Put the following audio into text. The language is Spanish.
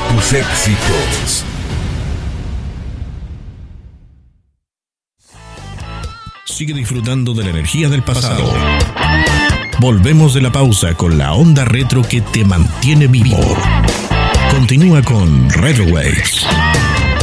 tus éxitos. Sigue disfrutando de la energía del pasado. Volvemos de la pausa con la onda retro que te mantiene vivo. Continúa con Retro Waves.